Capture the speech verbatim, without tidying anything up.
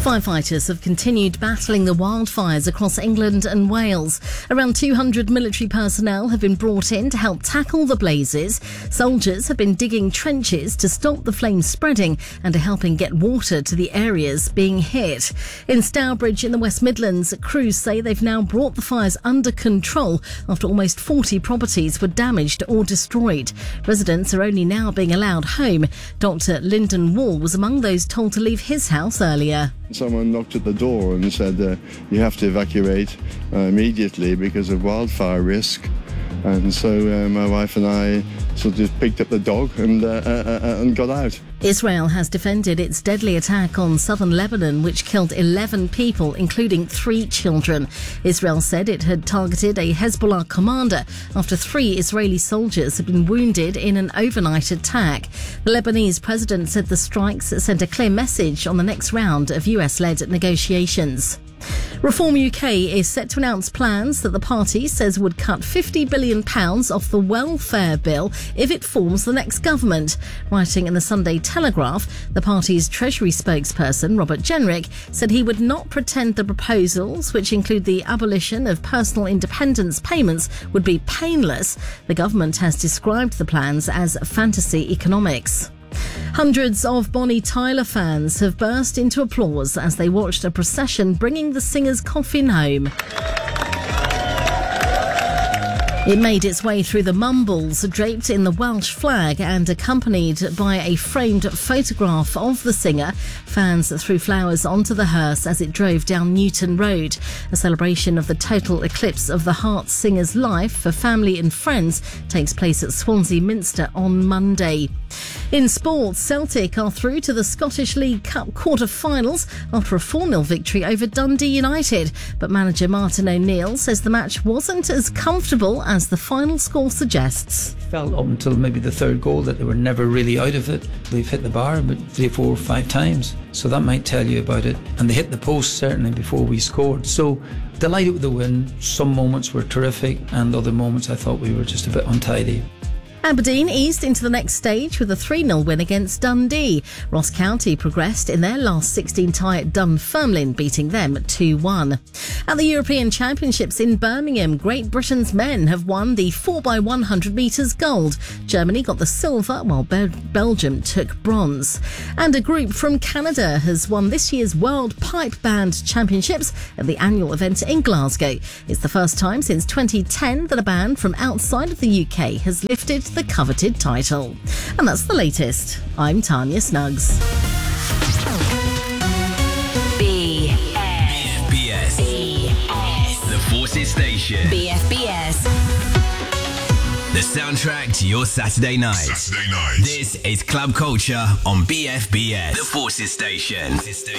Firefighters have continued battling the wildfires across England and Wales. Around two hundred military personnel have been brought in to help tackle the blazes. Soldiers have been digging trenches to stop the flames spreading and are helping get water to the areas being hit. In Stourbridge in the West Midlands, crews say they've now brought the fires under control after almost forty properties were damaged or destroyed. Residents are only now being allowed home. Doctor Lyndon Wall was among those told to leave his house earlier. Someone knocked at the door and said uh, you have to evacuate uh, immediately because of wildfire risk. And so uh, my wife and I sort of picked up the dog and, uh, uh, uh, and got out. Israel has defended its deadly attack on southern Lebanon, which killed eleven people, including three children. Israel said it had targeted a Hezbollah commander after three Israeli soldiers had been wounded in an overnight attack. The Lebanese president said the strikes sent a clear message on the next round of U S-led negotiations. Reform U K is set to announce plans that the party says would cut fifty billion pounds off the welfare bill if it forms the next government. Writing in the Sunday Telegraph, the party's Treasury spokesperson, Robert Jenrick, said he would not pretend the proposals, which include the abolition of personal independence payments, would be painless. The government has described the plans as fantasy economics. Hundreds of Bonnie Tyler fans have burst into applause as they watched a procession bringing the singer's coffin home. It made its way through the Mumbles, draped in the Welsh flag and accompanied by a framed photograph of the singer. Fans threw flowers onto the hearse as it drove down Newton Road. A celebration of the total eclipse of the Heart singer's life for family and friends takes place at Swansea Minster on Monday. In sports, Celtic are through to the Scottish League Cup quarter-finals after a four nil victory over Dundee United. But manager Martin O'Neill says the match wasn't as comfortable as the final score suggests. Felt up until maybe the third goal that they were never really out of it. They've hit the bar about three, four, five times. So that might tell you about it. And they hit the post certainly before we scored. So delighted with the win. Some moments were terrific and other moments I thought we were just a bit untidy. Aberdeen eased into the next stage with a three nil win against Dundee. Ross County progressed in their last sixteen tie at Dunfermline, beating them two one. At the European Championships in Birmingham, Great Britain's men have won the four by one hundred metres gold. Germany got the silver, while Be- Belgium took bronze. And a group from Canada has won this year's World Pipe Band Championships at the annual event in Glasgow. It's the first time since twenty ten that a band from outside of the U K has lifted the coveted title. And that's the latest. I'm Tanya Snuggs. B F B S. B F B S. The Forces Station. B F B S. The soundtrack to your Saturday night. Saturday night. This is Club Culture on B F B S. The Forces Station.